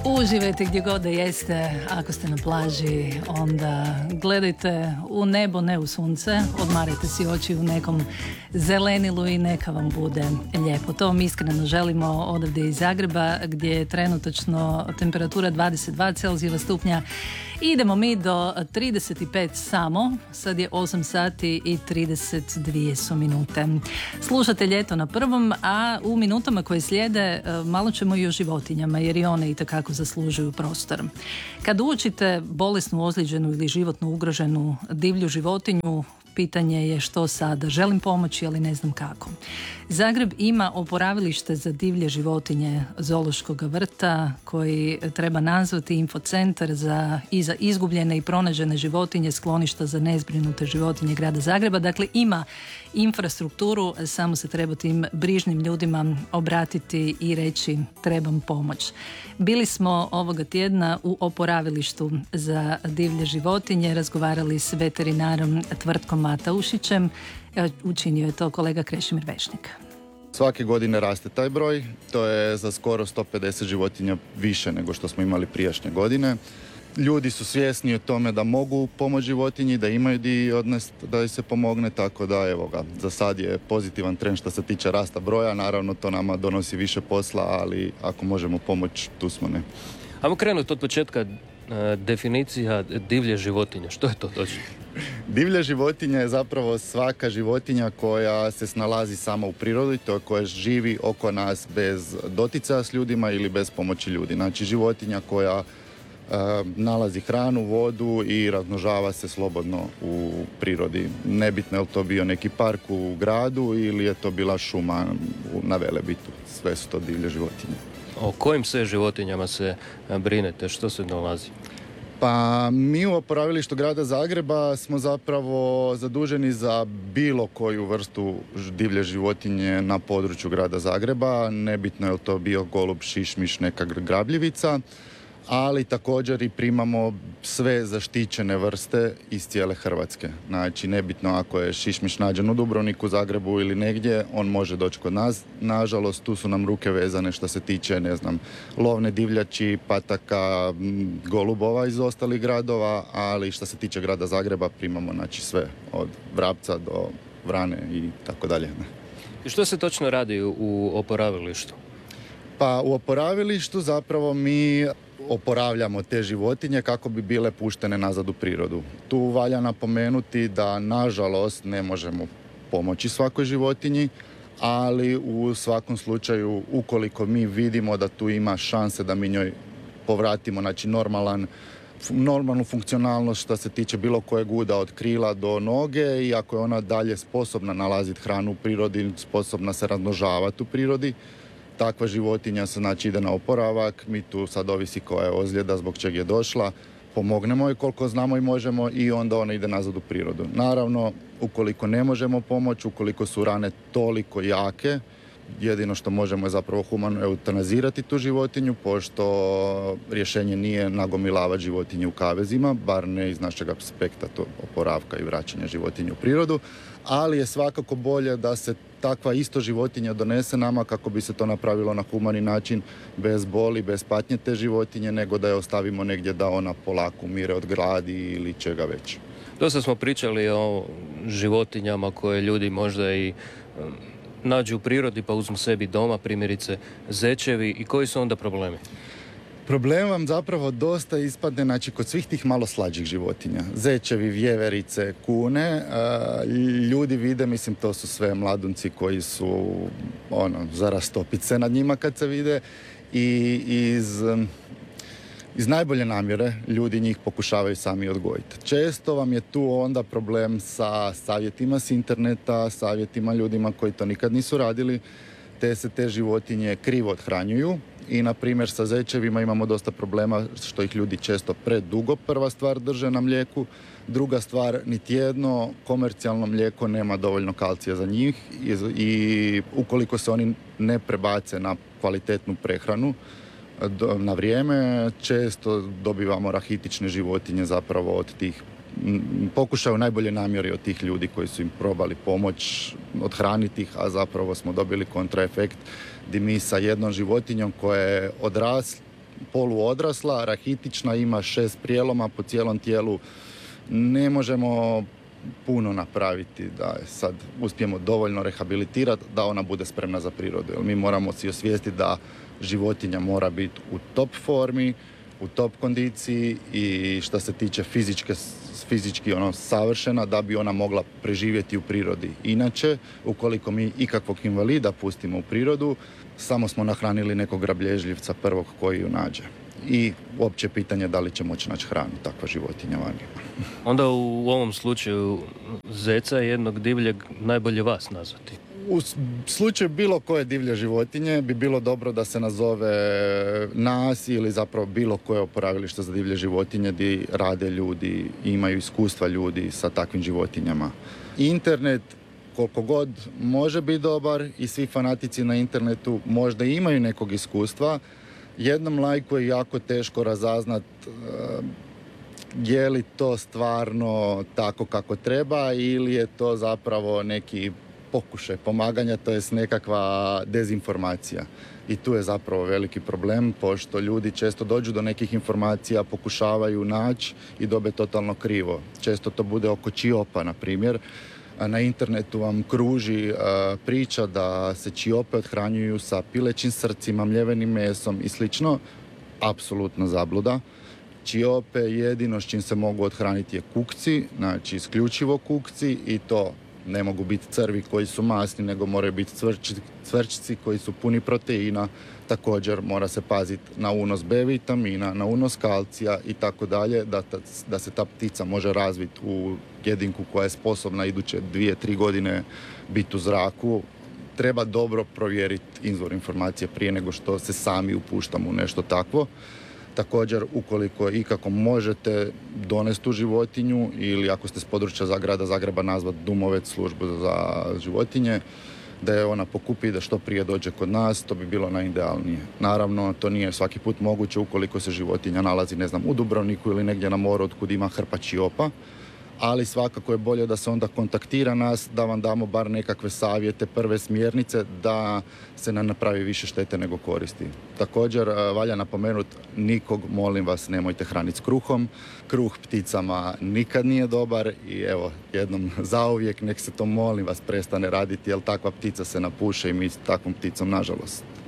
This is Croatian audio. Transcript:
Uživajte gdje god da jeste. Ako ste na plaži, onda gledajte u nebo, ne u sunce. Odmarajte si oči u nekom zelenilu i neka vam bude lijepo. To vam iskreno želimo odavde iz Zagreba, gdje je trenutačno temperatura 22 Celzijeva stupnja. Idemo mi do 35 samo. Sad je 8 sati i 32 su minute. Slušate Ljeto na prvom, a u minutama koje slijede malo ćemo i o životinjama, jer i one itekako zaslužuju prostor. Kad učite bolesnu, ozlijeđenu ili životno ugroženu divlju životinju, pitanje je što sada. Želim pomoći, ali ne znam kako. Zagreb ima oporavilište za divlje životinje zoološkog vrta, koji treba nazvati infocentar za izgubljene i pronađene životinje, skloništa za nezbrinute životinje grada Zagreba. Dakle, ima infrastrukturu, samo se treba tim brižnim ljudima obratiti i reći trebam pomoć. Bili smo ovoga tjedna u oporavilištu za divlje životinje, razgovarali s veterinarom Tvrtkom Mataušićem. Učinio je to kolega Krešimir Vešnik. Svake godine raste taj broj, to je za skoro 150 životinja više nego što smo imali prijašnje godine. Ljudi su svjesni o tome da mogu pomoći životinji, da imaju di odnest da se pomogne, tako da evo ga, za sad je pozitivan trend što se tiče rasta broja, naravno to nama donosi više posla, ali ako možemo pomoći, tu smo ne. Ajmo krenuti od početka. Definicija divlje životinje, što je to točno? Divlja životinja je zapravo svaka životinja koja se snalazi sama u prirodi, to je koja živi oko nas bez doticaja s ljudima ili bez pomoći ljudi. Znači životinja koja nalazi hranu, vodu i razmnožava se slobodno u prirodi. Nebitno je li to bio neki park u gradu ili je to bila šuma na Velebitu. Sve su to divlje životinje. O kojim sve životinjama se brinete? Što se nalazi? Pa mi u oporavilištu grada Zagreba smo zapravo zaduženi za bilo koju vrstu divlje životinje na području grada Zagreba. Nebitno je li to bio golub, šišmiš, neka grabljivica, ali također i primamo sve zaštićene vrste iz cijele Hrvatske. Znači, nebitno ako je šišmiš nađen u Dubrovniku, Zagrebu ili negdje, on može doći kod nas. Nažalost, tu su nam ruke vezane što se tiče, lovne divljači, pataka, golubova iz ostalih gradova, ali što se tiče grada Zagreba primamo sve, od vrapca do vrane i tako dalje. I što se točno radi u oporavilištu? Pa u oporavilištu zapravo mi oporavljamo te životinje kako bi bile puštene nazad u prirodu. Tu valja napomenuti da nažalost ne možemo pomoći svakoj životinji, ali u svakom slučaju ukoliko mi vidimo da tu ima šanse da mi njoj povratimo normalnu funkcionalnost što se tiče bilo kojeg uda od krila do noge i ako je ona dalje sposobna nalaziti hranu u prirodi, sposobna se razmnožavati u prirodi, takva životinja se ide na oporavak, mi tu sad ovisi koja je ozljeda, zbog čeg je došla, pomognemo joj koliko znamo i možemo i onda ona ide nazad u prirodu. Naravno, ukoliko ne možemo pomoći, ukoliko su rane toliko jake, jedino što možemo je zapravo humano eutanazirati tu životinju, pošto rješenje nije nagomilavati životinje u kavezima, bar ne iz našeg aspekta to oporavka i vraćanja životinje u prirodu, ali je svakako bolje da se takva isto životinja donese nama kako bi se to napravilo na humani način, bez boli, bez patnje te životinje, nego da je ostavimo negdje da ona polako umire od gladi ili čega već. Dosta smo pričali o životinjama koje ljudi možda i nađu u prirodi pa uzmu sebi doma, primjerice zečevi, i koji su onda problemi? Problem vam zapravo dosta ispadne, kod svih tih malo slađih životinja. Zečevi, vjeverice, kune, ljudi vide, to su sve mladunci koji su, za rastopit se nad njima kad se vide i iz najbolje namjere ljudi njih pokušavaju sami odgojiti. Često vam je tu onda problem sa savjetima s interneta, savjetima ljudima koji to nikad nisu radili, te se te životinje krivo othranjuju i na primjer sa zečevima imamo dosta problema što ih ljudi često predugo, prva stvar, drže na mlijeku, druga stvar, niti jedno komercijalno mlijeko nema dovoljno kalcija za njih i ukoliko se oni ne prebace na kvalitetnu prehranu na vrijeme, često dobivamo rahitične životinje zapravo od tih pokušaju najbolje namjeri od tih ljudi koji su im probali pomoć othraniti ih, a zapravo smo dobili kontraefekt gdje mi sa jednom životinjom koja je poluodrasla, rahitična, ima 6 prijeloma po cijelom tijelu. Ne možemo puno napraviti da je sad uspijemo dovoljno rehabilitirati da ona bude spremna za prirodu. Jer mi moramo si osvijestiti da životinja mora biti u top formi, u top kondiciji i što se tiče fizički savršena da bi ona mogla preživjeti u prirodi. Inače, ukoliko mi ikakvog invalida pustimo u prirodu, samo smo nahranili nekog grablježljivca prvog koji ju nađe. I uopće pitanje da li će moći naći hranu takva životinja vani. Onda u ovom slučaju zeca jednog divljeg najbolje vas nazvati. U slučaju bilo koje divlje životinje bi bilo dobro da se nazove nas ili zapravo bilo koje oporavilište za divlje životinje gdje rade ljudi i imaju iskustva ljudi sa takvim životinjama. Internet koliko god može biti dobar i svi fanatici na internetu možda imaju nekog iskustva, jednom lajku je jako teško razaznat je li to stvarno tako kako treba ili je to zapravo neki pokušaj pomaganja, to jest nekakva dezinformacija. I tu je zapravo veliki problem, pošto ljudi često dođu do nekih informacija, pokušavaju naći i dobe totalno krivo. Često to bude oko čiopa, na primjer. Na internetu vam kruži priča da se čiope othranjuju sa pilećim srcima, mljevenim mesom i slično. Apsolutno zabluda. Čiope jedino s čim se mogu othraniti je kukci, znači isključivo kukci i to ne mogu biti crvi koji su masni, nego moraju biti cvrčci koji su puni proteina. Također mora se paziti na unos B vitamina, na unos kalcija i tako dalje, da se ta ptica može razviti u jedinku koja je sposobna iduće 2-3 godine biti u zraku. Treba dobro provjeriti izvor informacije prije nego što se sami upuštamo u nešto takvo. Također, ukoliko ikako možete donesti tu životinju ili ako ste s područja grada Zagreba nazvat Dumovec, službu za životinje, da je ona pokupi i da što prije dođe kod nas, to bi bilo najidealnije. Naravno, to nije svaki put moguće ukoliko se životinja nalazi, u Dubrovniku ili negdje na moru otkud ima hrpa čiopa, ali svakako je bolje da se onda kontaktira nas, da vam damo bar nekakve savjete, prve smjernice, da se ne napravi više štete nego koristi. Također, valja napomenuti, nikog, molim vas, nemojte hraniti s kruhom. Kruh pticama nikad nije dobar i evo, jednom zauvijek nek se to, molim vas, prestane raditi, jer takva ptica se napuše i mi s takvom pticom, nažalost,